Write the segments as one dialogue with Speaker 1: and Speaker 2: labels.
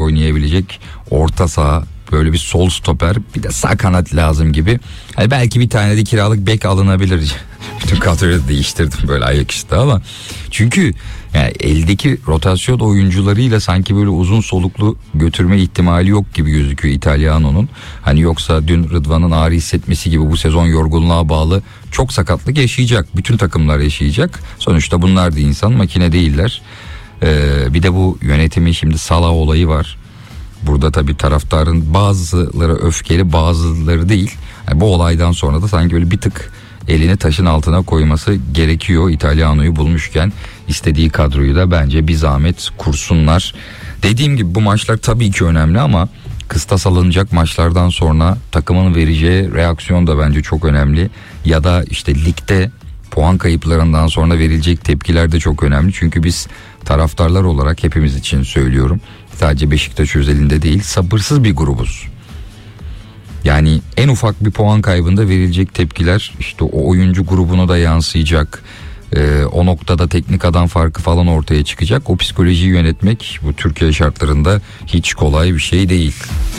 Speaker 1: oynayabilecek orta saha, böyle bir sol stoper, bir de sağ kanat lazım gibi. Hani belki bir tane de kiralık bek alınabilir. Bütün kadroyu da değiştirdim böyle ayaküstü ama. Çünkü yani eldeki rotasyon oyuncularıyla sanki böyle uzun soluklu götürme ihtimali yok gibi gözüküyor İtalyano'nun. Hani yoksa dün Rıdvan'ın ağrı hissetmesi gibi bu sezon yorgunluğa bağlı çok sakatlık yaşayacak. Bütün takımlar yaşayacak. Sonuçta bunlar da insan, makine değiller. Bir de bu yönetimin şimdi Salah olayı var. Burada tabii taraftarın bazıları öfkeli, bazıları değil. Yani bu olaydan sonra da sanki böyle bir tık elini taşın altına koyması gerekiyor. İtalyano'yu bulmuşken istediği kadroyu da bence bir zahmet kursunlar. Dediğim gibi bu maçlar tabii ki önemli ama kıstas alınacak maçlardan sonra takımın vereceği reaksiyon da bence çok önemli. Ya da işte ligde puan kayıplarından sonra verilecek tepkiler de çok önemli. Çünkü biz taraftarlar olarak, hepimiz için söylüyorum, sadece Beşiktaş özelinde değil, sabırsız bir grubuz. Yani en ufak bir puan kaybında verilecek tepkiler işte o oyuncu grubuna da yansıyacak. O noktada teknik adam farkı falan ortaya çıkacak. O psikolojiyi yönetmek bu Türkiye şartlarında hiç kolay bir şey değil.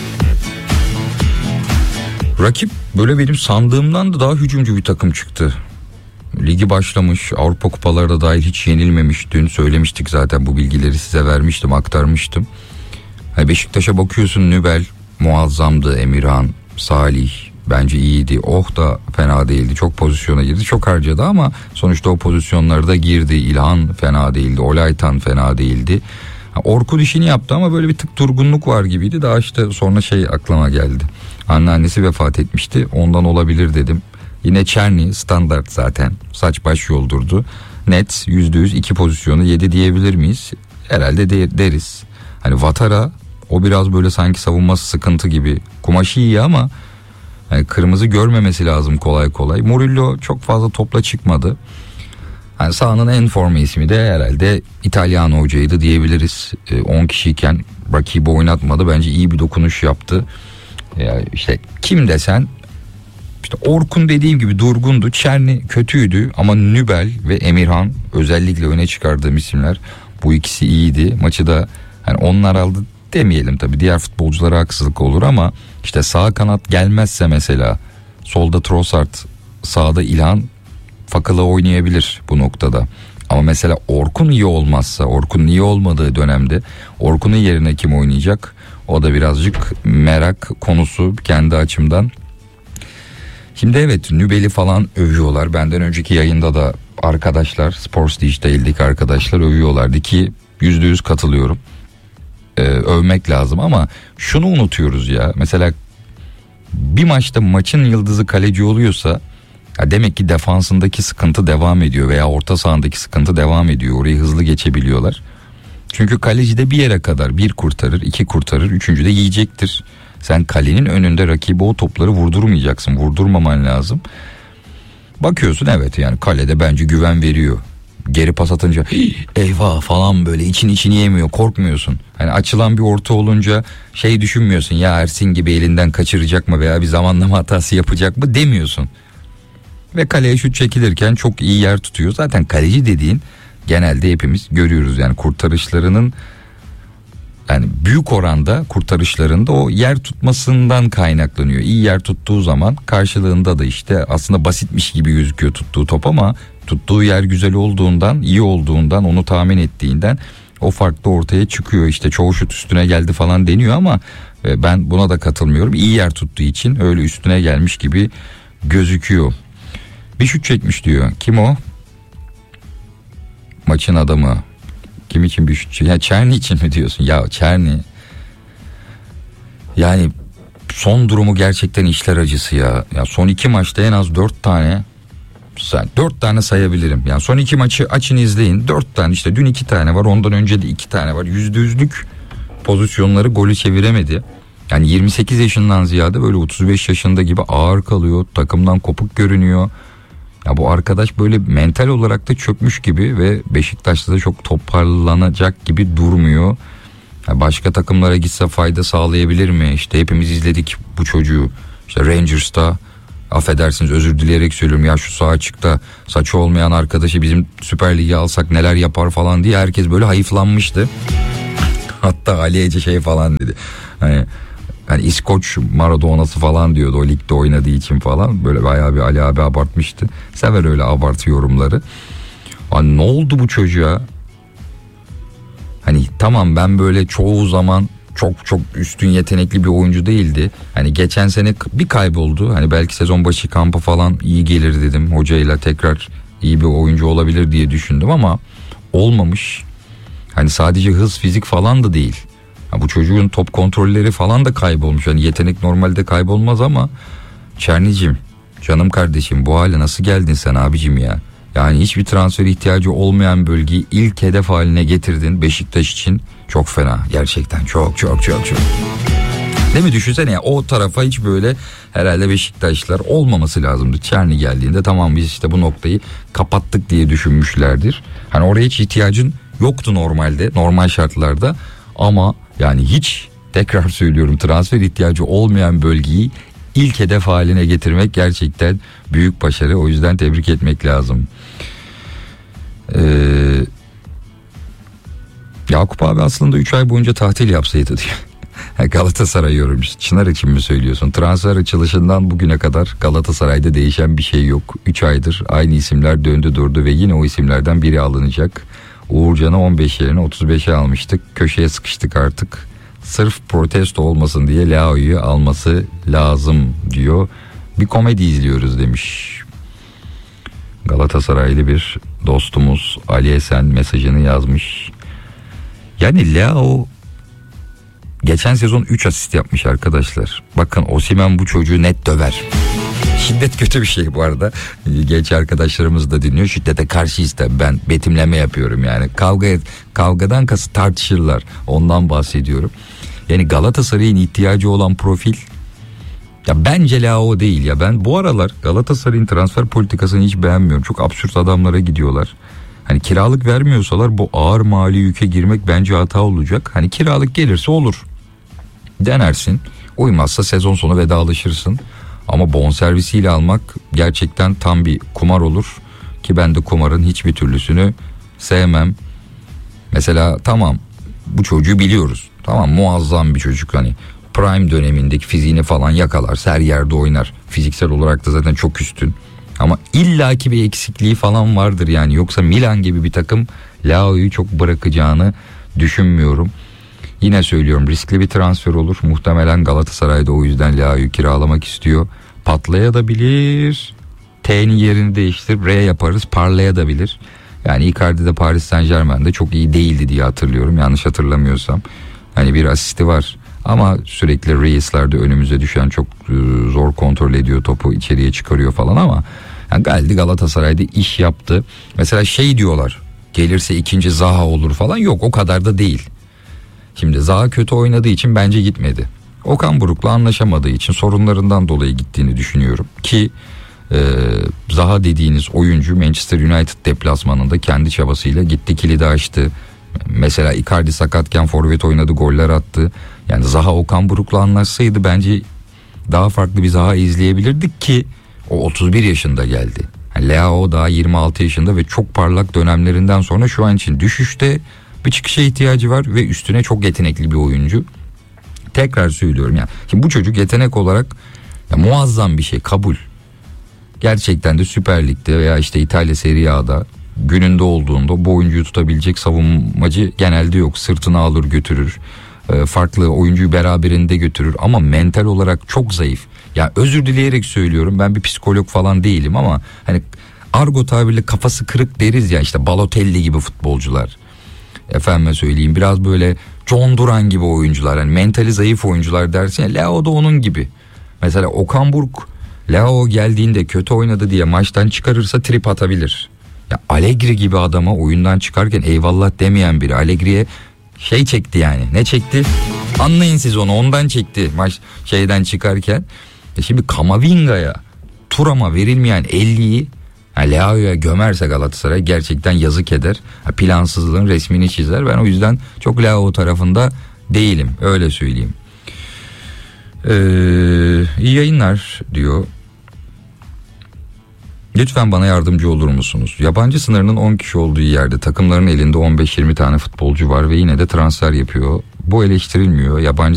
Speaker 1: Rakip böyle benim sandığımdan da daha hücumcu bir takım çıktı. Ligi başlamış, Avrupa kupalarda dahil hiç yenilmemiş. Dün söylemiştik zaten, bu bilgileri size vermiştim, aktarmıştım. Beşiktaş'a bakıyorsun, Nübel muazzamdı, Emirhan, Salih bence iyiydi. Oh da fena değildi. Çok pozisyona girdi. Çok harcadı ama sonuçta o pozisyonlarda girdi. İlhan fena değildi. Olaytan fena değildi. Orkun işini yaptı ama böyle bir tık durgunluk var gibiydi. Daha işte sonra aklıma geldi. Anneannesi vefat etmişti. Ondan olabilir dedim. Yine Çerni standart zaten. Saç baş yoldurdu. Net %100 2 pozisyonu yedi diyebilir miyiz? Herhalde deriz. Hani Vatara, o biraz böyle sanki savunması sıkıntı gibi. Kumaşı iyi ama yani kırmızı görmemesi lazım kolay kolay. Murillo çok fazla topla çıkmadı. Yani sahanın en forma ismi de herhalde İtalyan hocaydı diyebiliriz. 10 kişiyken rakibi oynatmadı. Bence iyi bir dokunuş yaptı. Yani işte kim desen, işte Orkun dediğim gibi durgundu. Çerni kötüydü ama Nübel ve Emirhan özellikle öne çıkardığım isimler. Bu ikisi iyiydi. Maçı da yani onlar aldı demeyelim tabii, diğer futbolculara haksızlık olur ama işte sağ kanat gelmezse mesela solda Trossard, sağda İlhan, Fakala oynayabilir bu noktada. Ama mesela Orkun iyi olmazsa, Orkun'un iyi olmadığı dönemde Orkun'un yerine kim oynayacak? O da birazcık merak konusu kendi açımdan. Şimdi evet, Nübel'i falan övüyorlar. Benden önceki yayında da arkadaşlar, Sports Digital'deki arkadaşlar övüyorlardı ki %100 katılıyorum. Övmek lazım ama şunu unutuyoruz ya. Mesela bir maçta maçın yıldızı kaleci oluyorsa ya demek ki defansındaki sıkıntı devam ediyor veya orta sahadaki sıkıntı devam ediyor. Orayı hızlı geçebiliyorlar. Çünkü kaleci de bir yere kadar bir kurtarır, iki kurtarır, üçüncü de yiyecektir. Sen kalenin önünde rakibe o topları vurdurmayacaksın. Vurdurmaman lazım. Bakıyorsun evet, yani kalede bence güven veriyor. Geri pas atınca eyvah falan böyle içini yemiyor, korkmuyorsun. Hani açılan bir orta olunca düşünmüyorsun ya Ersin gibi elinden kaçıracak mı veya bir zamanlama hatası yapacak mı demiyorsun. Ve kaleye şut çekilirken çok iyi yer tutuyor. Zaten kaleci dediğin genelde hepimiz görüyoruz yani kurtarışlarının, yani büyük oranda kurtarışlarında o yer tutmasından kaynaklanıyor. İyi yer tuttuğu zaman karşılığında da işte aslında basitmiş gibi gözüküyor tuttuğu top ama tuttuğu yer güzel olduğundan, iyi olduğundan, onu tahmin ettiğinden o fark da ortaya çıkıyor. İşte çoğu şut üstüne geldi falan deniyor ama ben buna da katılmıyorum. İyi yer tuttuğu için öyle üstüne gelmiş gibi gözüküyor. Bir şut çekmiş diyor. Kim o? Maçın adamı. Kim için bir şut çekmiş? Ya Çerni için mi diyorsun? Ya Çerni. Yani son durumu gerçekten işler acısı ya. Ya son 2 maçta en az 4 tane sayabilirim. Yani son 2 maçı açın izleyin. 4 tane, işte dün 2 tane var. Ondan önce de 2 tane var. %100'lük pozisyonları golü çeviremedi. Yani 28 yaşından ziyade böyle 35 yaşında gibi ağır kalıyor. Takımdan kopuk görünüyor. Ya bu arkadaş böyle mental olarak da çökmüş gibi ve Beşiktaş'ta da çok toparlanacak gibi durmuyor. Ya başka takımlara gitse fayda sağlayabilir mi? İşte hepimiz izledik bu çocuğu. İşte Rangers'ta, affedersiniz özür dileyerek söylüyorum ya, şu sağ açıkta saçı olmayan arkadaşı bizim Süper Lig'e alsak neler yapar falan diye herkes böyle hayıflanmıştı. Hatta Ali Ece şey falan dedi. Hani İskoç Maradona'sı falan diyordu o ligde oynadığı için falan. Böyle bayağı bir Ali abi abartmıştı. Sever öyle abartı yorumları. Hani ne oldu bu çocuğa? Hani tamam, ben böyle çoğu zaman çok üstün yetenekli bir oyuncu değildi. Hani geçen sene bir kayboldu. Hani belki sezon başı kampa falan iyi gelir dedim. Hocayla tekrar iyi bir oyuncu olabilir diye düşündüm ama olmamış. Hani sadece hız, fizik falan da değil. Bu çocuğun top kontrolleri falan da kaybolmuş. Hani yetenek normalde kaybolmaz ama Çernicim, canım kardeşim, bu hale nasıl geldin sen abicim ya? Yani hiçbir transfer ihtiyacı olmayan bölgeyi ilk hedef haline getirdin Beşiktaş için. Çok fena gerçekten, çok. Değil mi, düşünsene ya, o tarafa hiç böyle herhalde Beşiktaşlar olmaması lazımdı. Çerni geldiğinde tamam biz işte bu noktayı kapattık diye düşünmüşlerdir. Hani oraya hiç ihtiyacın yoktu normalde, normal şartlarda ama yani hiç, tekrar söylüyorum, transfer ihtiyacı olmayan bölgeyi ilk hedef haline getirmek gerçekten büyük başarı. O yüzden tebrik etmek lazım. Yakup abi aslında 3 ay boyunca tatil yapsaydı diyor. Galatasaray yorumcusu. Çınar için mi söylüyorsun? Transfer açılışından bugüne kadar Galatasaray'da değişen bir şey yok. 3 aydır aynı isimler döndü durdu ve yine o isimlerden biri alınacak. Uğurcan'ı 15 yerine 35'e almıştık. Köşeye sıkıştık artık. Sırf protesto olmasın diye Leao'yu alması lazım diyor. Bir komedi izliyoruz demiş. Galatasaraylı bir dostumuz Ali Esen mesajını yazmış. Yani Leao geçen sezon 3 asist yapmış arkadaşlar. Bakın Osimhen bu çocuğu net döver. Şiddet kötü bir şey bu arada. Genç arkadaşlarımız da dinliyor. Şiddete karşıyız tabii. Ben betimleme yapıyorum yani. Kavgadan kasıt tartışırlar. Ondan bahsediyorum. Yani Galatasaray'ın ihtiyacı olan profil, ya bence Leao değil ya. Ben bu aralar Galatasaray'ın transfer politikasını hiç beğenmiyorum. Çok absürt adamlara gidiyorlar. Hani kiralık vermiyorsalar bu ağır mali yüke girmek bence hata olacak. Hani kiralık gelirse olur. Denersin. Uymazsa sezon sonu vedalaşırsın. Ama bonservisiyle almak gerçekten tam bir kumar olur. Ki ben de kumarın hiçbir türlüsünü sevmem. Mesela tamam, bu çocuğu biliyoruz. Tamam, muazzam bir çocuk, hani prime dönemindeki fiziğini falan yakalar, her yerde oynar. Fiziksel olarak da zaten çok üstün. Ama illaki bir eksikliği falan vardır yani. Yoksa Milan gibi bir takım Leao'yu çok bırakacağını düşünmüyorum. Yine söylüyorum, riskli bir transfer olur. Muhtemelen Galatasaray'da o yüzden Leao'yu kiralamak istiyor. Patlayabilir. T'nin yerini değiştirip R yaparız, parlayabilir. Yani Icardi de Paris Saint-Germain'de çok iyi değildi diye hatırlıyorum. Yanlış hatırlamıyorsam. Hani bir asisti var. Ama sürekli Reis'lerde önümüze düşen, çok zor kontrol ediyor topu, içeriye çıkarıyor falan ama yani geldi Galatasaray'da iş yaptı. Mesela şey diyorlar, gelirse ikinci Zaha olur falan, yok o kadar da değil. Şimdi Zaha kötü oynadığı için bence gitmedi. Okan Buruk'la anlaşamadığı için, sorunlarından dolayı gittiğini düşünüyorum ki Zaha dediğiniz oyuncu Manchester United deplasmanında kendi çabasıyla gitti, kilidi açtı. Mesela Icardi sakatken forvet oynadı, goller attı. Yani Zaha Okan Buruk'la anlaşsaydı bence daha farklı bir Zaha izleyebilirdik ki o 31 yaşında geldi. Yani Leao daha 26 yaşında ve çok parlak dönemlerinden sonra şu an için düşüşte, bir çıkışa ihtiyacı var ve üstüne çok yetenekli bir oyuncu. Tekrar söylüyorum ya. Şimdi bu çocuk yetenek olarak ya muazzam bir şey, kabul. Gerçekten de Süper Lig'de veya işte İtalya Serie A'da gününde olduğunda bu oyuncuyu tutabilecek savunmacı genelde yok. Sırtına alır götürür. Farklı oyuncuyu beraberinde götürür ama mental olarak çok zayıf. Ya özür dileyerek söylüyorum, ben bir psikolog falan değilim ama hani argo tabirle kafası kırık deriz ya, işte Balotelli gibi futbolcular. Efendime söyleyeyim, biraz böyle John Duran gibi oyuncular, hani mentali zayıf oyuncular dersin ya, Leao da onun gibi. Mesela Okan Buruk Leao geldiğinde kötü oynadı diye maçtan çıkarırsa trip atabilir. Ya Allegri gibi adama oyundan çıkarken eyvallah demeyen biri Allegri'ye şey çekti yani. Ne çekti? Anlayın siz onu, ondan çekti maç şeyden çıkarken. Şimdi Kamavinga'ya, Thuram'a verilmeyen 50'yi Leao'ya gömerse Galatasaray gerçekten yazık eder. Plansızlığın resmini çizer. Ben o yüzden çok Leao tarafında değilim, öyle söyleyeyim. İyi yayınlar diyor. Lütfen bana yardımcı olur musunuz? Yabancı sınırının 10 kişi olduğu yerde takımların elinde 15-20 tane futbolcu var ve yine de transfer yapıyor. Bu eleştirilmiyor. Yabancı